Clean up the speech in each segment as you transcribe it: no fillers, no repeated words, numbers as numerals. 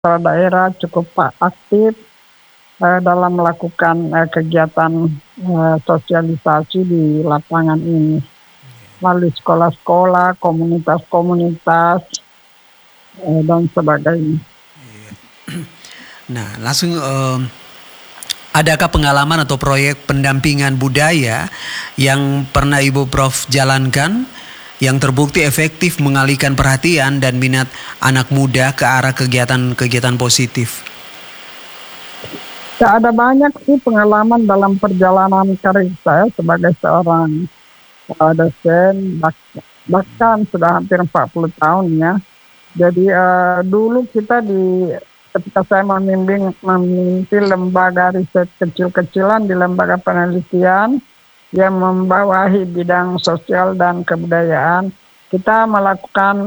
daerah cukup aktif dalam melakukan kegiatan sosialisasi di lapangan ini melalui sekolah-sekolah, komunitas-komunitas, dan sebagainya. Nah, langsung adakah pengalaman atau proyek pendampingan budaya yang pernah Ibu Prof jalankan yang terbukti efektif mengalihkan perhatian dan minat anak muda ke arah kegiatan-kegiatan positif? Ya, ada banyak sih pengalaman dalam perjalanan karir saya sebagai seorang dosen, bahkan sudah hampir 40 tahun ya. Jadi dulu ketika saya memimpin lembaga riset kecil-kecilan di lembaga penelitian yang membawahi bidang sosial dan kebudayaan, kita melakukan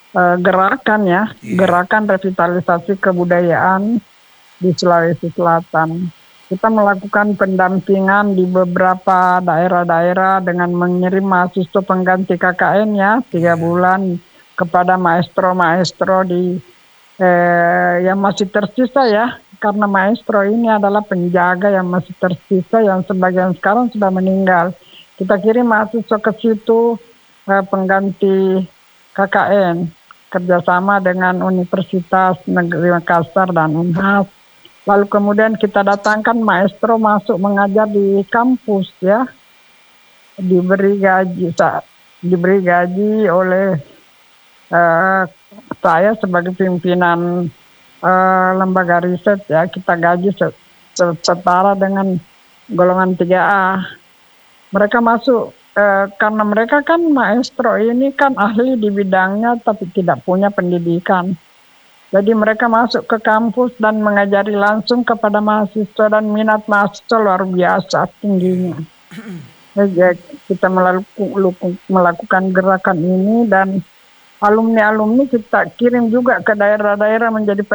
gerakan revitalisasi kebudayaan di Sulawesi Selatan. Kita melakukan pendampingan di beberapa daerah-daerah dengan mengirim mahasiswa pengganti KKN ya 3 bulan kepada maestro-maestro yang masih tersisa ya, karena maestro ini adalah penjaga yang masih tersisa yang sebagian sekarang sudah meninggal. Kita kirim mahasiswa ke situ pengganti KKN kerjasama dengan Universitas Negeri Makassar dan Unhas. Lalu kemudian kita datangkan maestro masuk mengajar di kampus ya, diberi gaji oleh saya sebagai pimpinan lembaga riset ya, kita gaji setara dengan golongan 3A. Mereka masuk karena mereka kan maestro ini kan ahli di bidangnya tapi tidak punya pendidikan. Jadi mereka masuk ke kampus dan mengajari langsung kepada mahasiswa dan minat mahasiswa luar biasa tingginya. Jadi kita melakukan gerakan ini dan alumni-alumni kita kirim juga ke daerah-daerah menjadi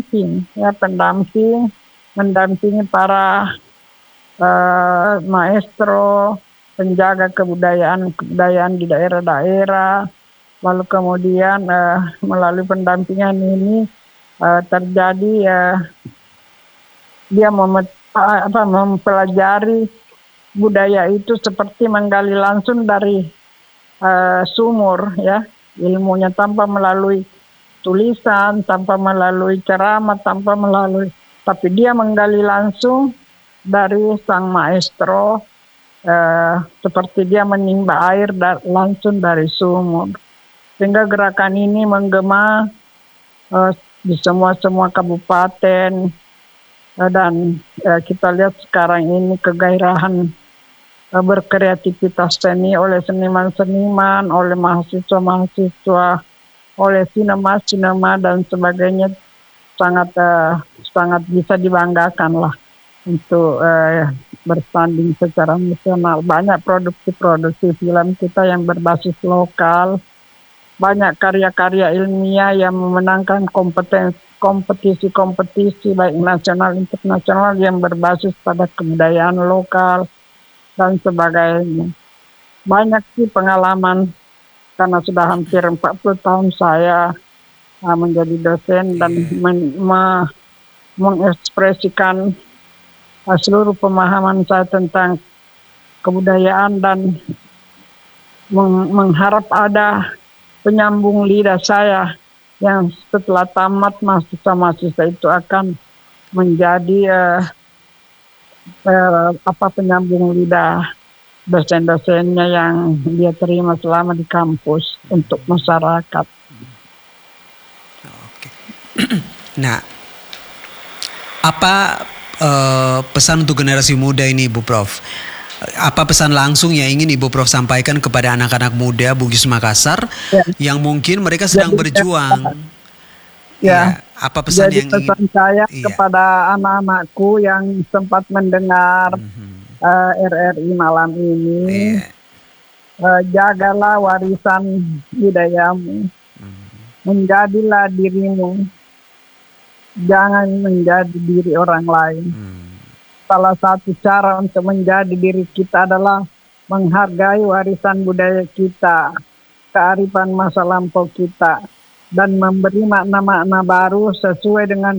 mendampingi para maestro, penjaga kebudayaan di daerah-daerah. Lalu kemudian melalui pendampingan ini terjadi dia mempelajari budaya itu seperti menggali langsung dari sumur ya, ilmunya tanpa melalui tulisan, tanpa melalui ceramah, tapi dia menggali langsung dari sang maestro seperti dia menimba air langsung dari sumur. Sehingga gerakan ini menggema di semua kabupaten dan kita lihat sekarang ini kegairahan berkreativitas seni oleh seniman-seniman, oleh mahasiswa-mahasiswa, oleh sinema dan sebagainya sangat bisa dibanggakan lah untuk bersanding secara nasional. Banyak produksi film kita yang berbasis lokal. Banyak karya-karya ilmiah yang memenangkan kompetisi baik nasional internasional yang berbasis pada kebudayaan lokal dan sebagainya. Banyak sih pengalaman karena sudah hampir 40 tahun saya menjadi dosen dan mengekspresikan seluruh pemahaman saya tentang kebudayaan dan mengharap ada penyambung lidah saya yang setelah tamat mahasiswa itu akan menjadi penyambung lidah dosen-dosennya yang dia terima selama di kampus untuk masyarakat. Oke. Nah, apa pesan untuk generasi muda ini, Bu Prof? Apa pesan langsung yang ingin Ibu Prof sampaikan kepada anak-anak muda Bugis Makassar yang mungkin mereka sedang berjuang? Apa pesan yang pesan saya kepada anak-anakku yang sempat mendengar RRI malam ini, jagalah warisan budayamu, menjadilah dirimu, jangan menjadi diri orang lain. Salah satu cara untuk menjadi diri kita adalah menghargai warisan budaya kita, kearifan masa lampau kita. dan memberi makna-makna baru sesuai dengan